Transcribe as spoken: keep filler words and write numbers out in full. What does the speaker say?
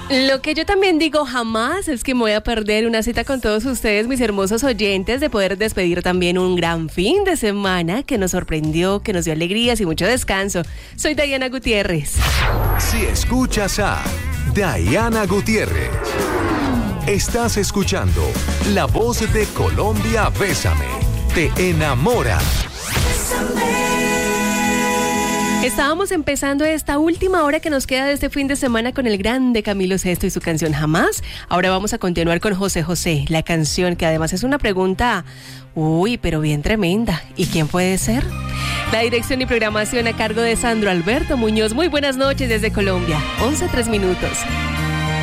Lo que yo también digo jamás es que me voy a perder una cita con todos ustedes, mis hermosos oyentes, de poder despedir también un gran fin de semana que nos sorprendió, que nos dio alegrías y mucho descanso. Soy Diana Gutiérrez. Si escuchas a Diana Gutiérrez, estás escuchando La Voz de Colombia. Bésame, te enamora. Estábamos empezando esta última hora que nos queda de este fin de semana con el grande Camilo Sesto y su canción Jamás. Ahora vamos a continuar con José José, la canción que además es una pregunta, uy, pero bien tremenda. ¿Y quién puede ser? La dirección y programación a cargo de Sandro Alberto Muñoz. Muy buenas noches desde Colombia. once, tres minutos.